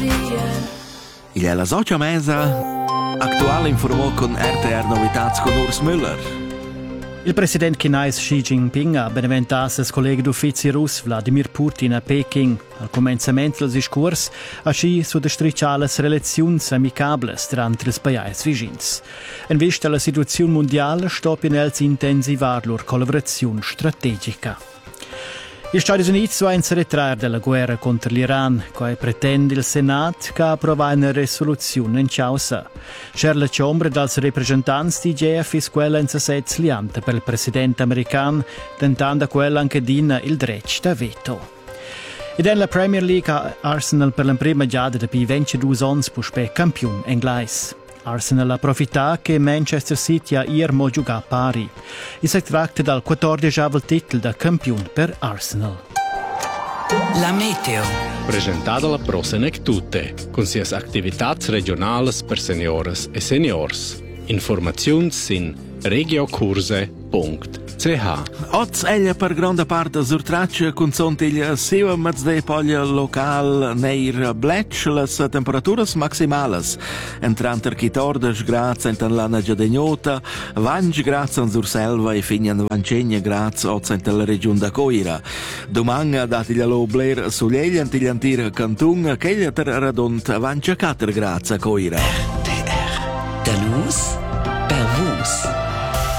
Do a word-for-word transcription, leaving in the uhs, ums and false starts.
Il è la socia mesa attuale informò con R T R Novitats con Urs Müller. Il presidente chinese Xi Jinping ha beneventas il collega d'uffici russ Vladimir Putin a Peking. Al començament del discurs ha Xi sudestricia le relazioni amicables durante i paesi vicins. In vista della situazione mondiale, stoppien els intensivar lor collaborazione strategica. Gli Stati Uniti vogliono ritrarre dalla guerra contro l'Iran, che pretende il Senato che approva una risoluzione in causa. C'è la Camera dei rappresentanti di G F is quella in sezza liante per il presidente americano, tentando quella anche dina il diritto da veto. E nella Premier League Arsenal per la prima giada da più ventidue anni puspe campione inglese. Arsenal approfitta che Manchester City ha ieri mo giocato pari. E si tratta dal quattordicesimo titolo da campione per Arsenal. La meteo. Presentata la Prosenec Tutte, con sias attività regionali per senioras e seniors. Informazioni sin regiocurse punto c h. Oz eglia per grande parte surtraccia consont il seva mazde poglia local neir bletch las temperaturas maximales. Entranter quitordici gradi in lana giadegnota, venti gradi in Surselva e finian vancegna gradi oz in la regione da Coira. Domanga dati la Lobler sull'eglia antigliantir cantun che eglia ter radont ventiquattro gradi a Coira. R T R. Da luz per vus.